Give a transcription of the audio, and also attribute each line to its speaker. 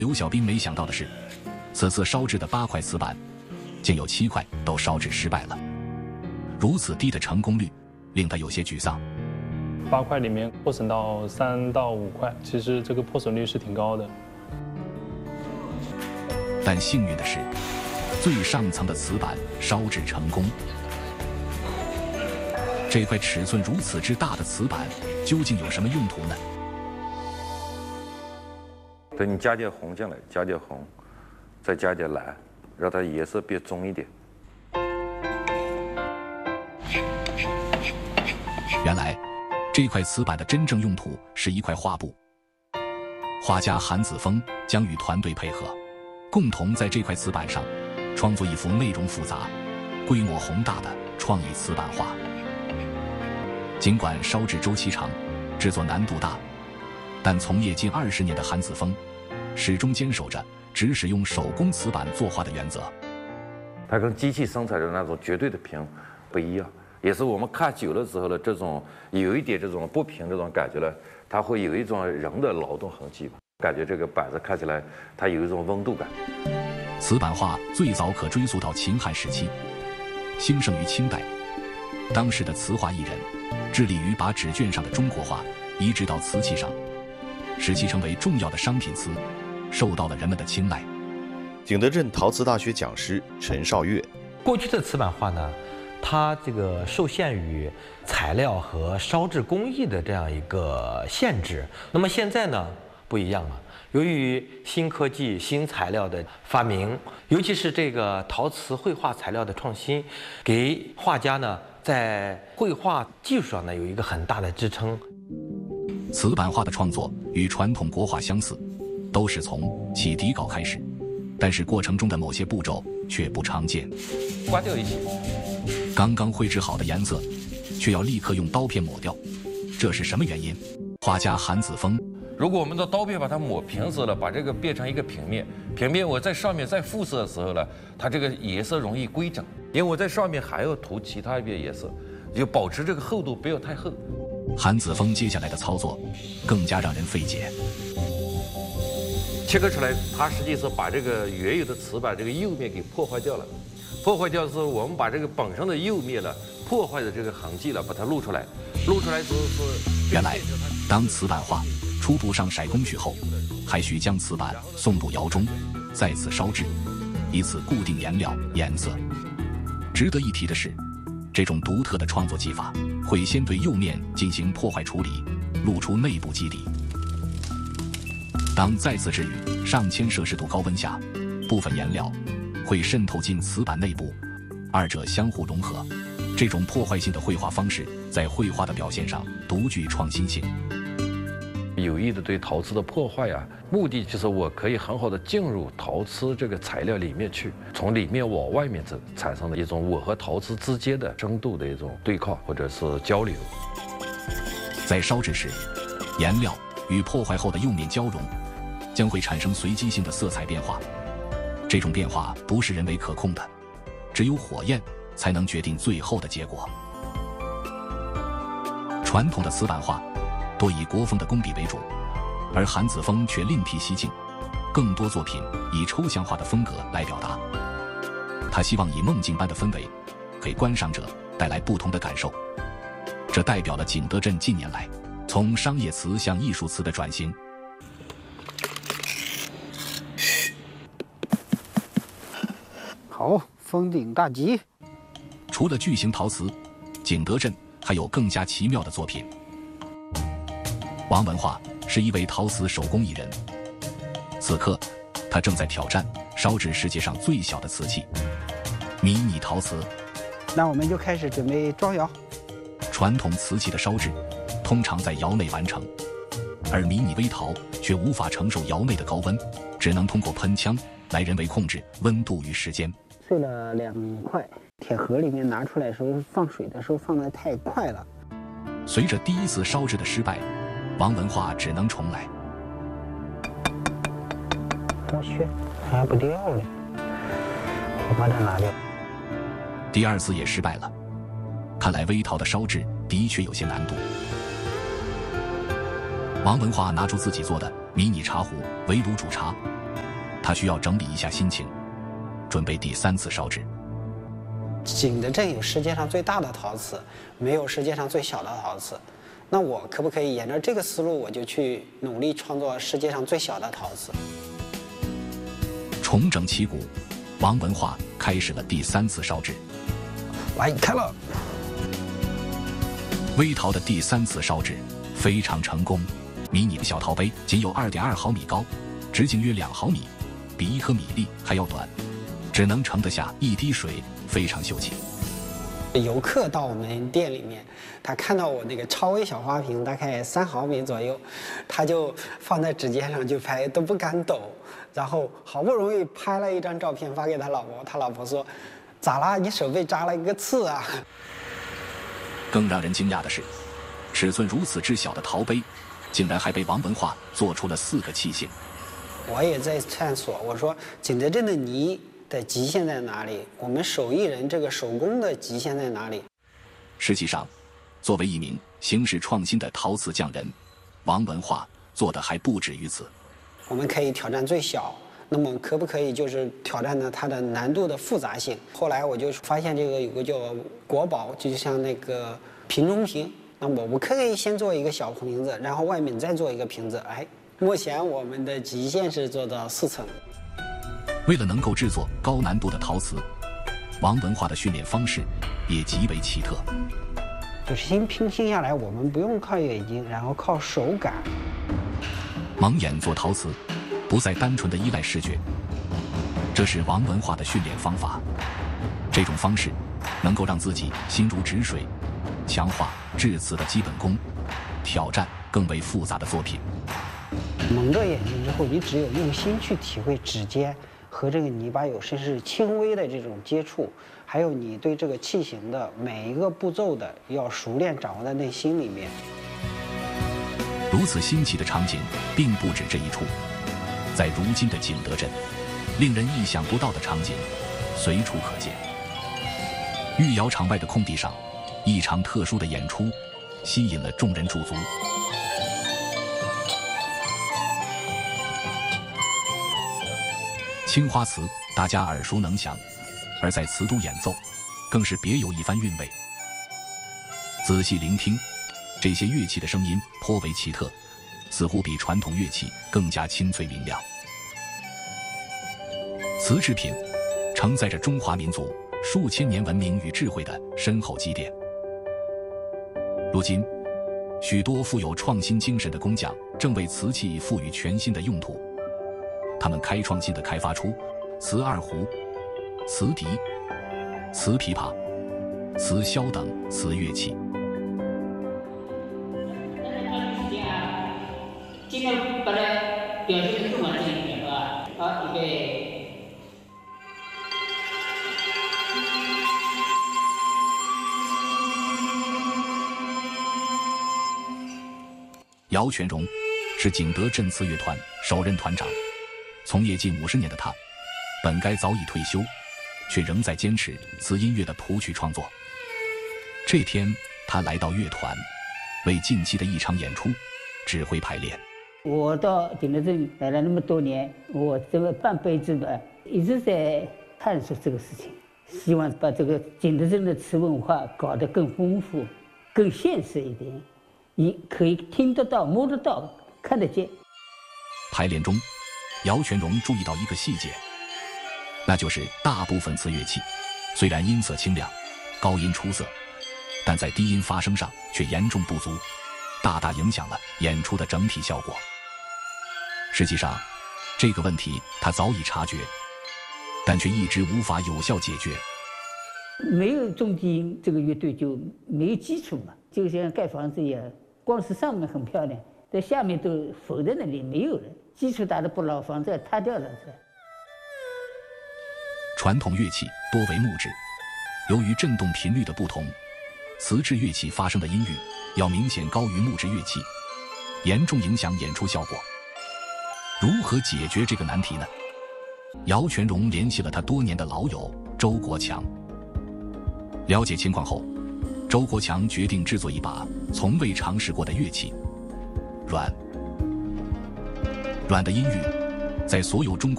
Speaker 1: 刘小兵没想到的是，此次烧制的8块瓷板，竟有7块都烧制失败了。如此低的成功率，令他有些沮丧。
Speaker 2: 8块里面破损到3到5块，其实这个破损率是挺高的。
Speaker 1: 但幸运的是，最上层的瓷板烧制成功。这块尺寸如此之大的瓷板，究竟有什么用途呢？
Speaker 3: 等你加点红进来，加点红，再加点蓝，让它颜色变棕一点。
Speaker 1: 原来，这块瓷板的真正用途是一块画布。画家韩子峰将与团队配合，共同在这块瓷板上创作一幅内容复杂、规模宏大的创意瓷板画。尽管烧制周期长，制作难度大，但从业近20年的韩子峰始终坚守着只使用手工瓷板作画的原则。
Speaker 3: 它跟机器生产的那种绝对的平不一样，也是我们看久了之后呢，这种有一点这种不平这种感觉呢，它会有一种人的劳动痕迹吧，感觉这个板子看起来它有一种温度感。
Speaker 1: 瓷板画最早可追溯到秦汉时期，兴盛于清代。当时的瓷画艺人致力于把纸卷上的中国画移植到瓷器上，使其成为重要的商品瓷，受到了人们的青睐。
Speaker 4: 景德镇陶瓷大学讲师陈少月，
Speaker 5: 过去的瓷板画呢，它这个受限于材料和烧制工艺的这样一个限制。那么现在呢，不一样了。由于新科技、新材料的发明，尤其是这个陶瓷绘画材料的创新，给画家呢在绘画技术上呢有一个很大的支撑。
Speaker 1: 瓷板画的创作与传统国画相似，都是从起底稿开始，但是过程中的某些步骤却不常见。
Speaker 3: 刮掉一些，
Speaker 1: 刚刚绘制好的颜色，却要立刻用刀片抹掉，这是什么原因？画家韩子峰，
Speaker 3: 如果我们的刀片把它抹平色了，把这个变成一个平面，平面我在上面再复色的时候呢，它这个颜色容易规整，因为我在上面还要涂其他一边颜色，就保持这个厚度不要太厚。
Speaker 1: 韩子峰接下来的操作更加让人费解。
Speaker 3: 切割出来，它实际是把这个原有的瓷板这个釉面给破坏掉了。破坏掉之后，我们把这个本身的釉面呢，破坏的这个痕迹了，把它露出来。露出来之后是，
Speaker 1: 原来，当瓷板画初步上色工序后，还需将瓷板送入窑中，再次烧制，以此固定颜料、颜色。值得一提的是，这种独特的创作技法会先对釉面进行破坏处理，露出内部基底。当再次置于上千摄氏度高温下，部分颜料会渗透进瓷板内部，二者相互融合。这种破坏性的绘画方式在绘画的表现上独具创新性。
Speaker 3: 有意的对陶瓷的破坏啊，目的就是我可以很好的进入陶瓷这个材料里面去，从里面往外面走，产生的一种我和陶瓷之间的深度的一种对抗或者是交流。
Speaker 1: 在烧制时，颜料与破坏后的釉面交融，将会产生随机性的色彩变化。这种变化不是人为可控的，只有火焰才能决定最后的结果。传统的瓷板画多以国风的工笔为主，而韩子峰却另辟蹊径，更多作品以抽象化的风格来表达。他希望以梦境般的氛围，给观赏者带来不同的感受。这代表了景德镇近年来从商业瓷向艺术瓷的转型。
Speaker 6: 好，峰顶大吉。
Speaker 1: 除了巨型陶瓷，景德镇还有更加奇妙的作品。王文化是一位陶瓷手工艺人，此刻他正在挑战烧制世界上最小的瓷器——迷你陶瓷。
Speaker 6: 那我们就开始准备装窑。
Speaker 1: 传统瓷器的烧制通常在窑内完成，而迷你微陶却无法承受窑内的高温，只能通过喷枪来人为控制温度与时间。
Speaker 6: 碎了2块，铁盒里面拿出来的时候放水的时候放得太快了。
Speaker 1: 随着第一次烧制的失败，王文化只能重来。
Speaker 6: 我去，还不掉了，我把它拿掉。
Speaker 1: 第二次也失败了，看来微陶的烧制的确有些难度。王文化拿出自己做的迷你茶壶，围炉煮茶， 他需要整理一下心情，准备第3次烧制。
Speaker 6: 景德镇有世界上最大的陶瓷，没有世界上最小的陶瓷。那我可不可以沿着这个思路，我就去努力创作世界上最小的陶瓷？
Speaker 1: 重整旗鼓，王文化开始了第3次烧制。
Speaker 6: 来，开了。
Speaker 1: 微陶的第3次烧制非常成功。迷你的小陶杯仅有2.2毫米高，直径约2毫米，比1颗米粒还要短，只能盛得下1滴水，非常秀气。
Speaker 6: 游客到我们店里面，他看到我那个超微小花瓶，大概3毫米左右，他就放在指尖上就拍，都不敢抖。然后好不容易拍了一张照片发给他老婆，他老婆说：“咋啦？你手被扎了一个刺啊？”
Speaker 1: 更让人惊讶的是，尺寸如此之小的陶杯，竟然还被王文化做出了4个器型。
Speaker 6: 我也在探索，我说景德镇的泥的极限在哪里？我们手艺人这个手工的极限在哪里？
Speaker 1: 实际上，作为一名形式创新的陶瓷匠人，王文化做的还不止于此。
Speaker 6: 我们可以挑战最小，那么可不可以就是挑战呢它的难度的复杂性？后来我就发现这个有个叫国宝，就像那个瓶中瓶。那我可以先做一个小瓶子，然后外面再做一个瓶子。哎，目前我们的极限是做到4层。
Speaker 1: 为了能够制作高难度的陶瓷，王文化的训练方式也极为奇特。
Speaker 6: 就是先拼心下来，我们不用靠眼睛，然后靠手感。
Speaker 1: 蒙眼做陶瓷，不再单纯的依赖视觉，这是王文化的训练方法。这种方式能够让自己心如止水，强化制瓷的基本功，挑战更为复杂的作品。
Speaker 6: 蒙着眼睛之后，你只有用心去体会指尖和这个泥巴有甚至轻微的这种接触，还有你对这个器型的每一个步骤的要熟练掌握在内心里面。
Speaker 1: 如此新奇的场景并不止这一处，在如今的景德镇，令人意想不到的场景随处可见。御窑场外的空地上，一场特殊的演出吸引了众人驻足。青花瓷大家耳熟能详，而在瓷都演奏更是别有一番韵味。仔细聆听，这些乐器的声音颇为奇特，似乎比传统乐器更加清脆明亮。瓷制品承载着中华民族数千年文明与智慧的深厚积淀。如今，许多富有创新精神的工匠正为瓷器赋予全新的用途。他们开创性地开发出瓷二胡、瓷笛、瓷琵琶、瓷箫等瓷乐器。
Speaker 7: 尽量把它表现得更完整一点，是吧？好，预备。
Speaker 1: 姚全荣是景德镇瓷乐团首任团长，从业近50年的他，本该早已退休，却仍在坚持瓷音乐的谱曲创作。这天，他来到乐团，为近期的一场演出指挥排练。
Speaker 8: 我到景德镇来了那么多年，我这个半辈子的一直在探索这个事情，希望把这个景德镇的瓷文化搞得更丰富、更现实一点，你可以听得到、摸得到、看得见。
Speaker 1: 排练中，姚全荣注意到一个细节，那就是大部分瓷乐器虽然音色清亮、高音出色，但在低音发声上却严重不足，大大影响了演出的整体效果。实际上，这个问题他早已察觉，但却一直无法有效解决。
Speaker 8: 没有中低音，这个乐队就没有基础嘛，就像盖房子一样，光是上面很漂亮，在下面都否在那里没有了，基础打得不牢，房子要塌掉了。
Speaker 1: 传统乐器多为木质，由于振动频率的不同，瓷制乐器发生的音域要明显高于木质乐器，严重影响演出效果。如何解决这个难题呢？姚全荣联系了他多年的老友周国强。了解情况后，周国强决定制作一把从未尝试过的乐器——阮。阮的音域在所有中国